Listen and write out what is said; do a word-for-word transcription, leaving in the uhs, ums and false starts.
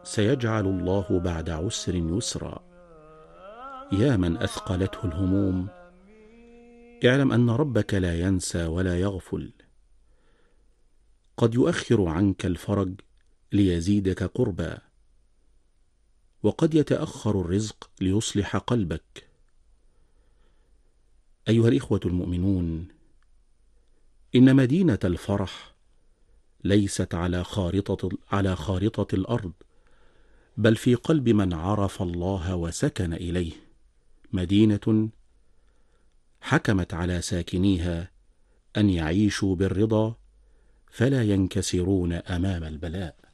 سيجعل الله بعد عسر يسرا. يا من أثقلته الهموم، اعلم أن ربك لا ينسى ولا يغفل. قد يؤخر عنك الفرج ليزيدك قربا، وقد يتأخر الرزق ليصلح قلبك. أيها الإخوة المؤمنون، إن مدينة الفرح ليست على خارطة على خارطة الأرض، بل في قلب من عرف الله وسكن إليه. مدينة حكمت على ساكنيها أن يعيشوا بالرضا، فلا ينكسرون أمام البلاء.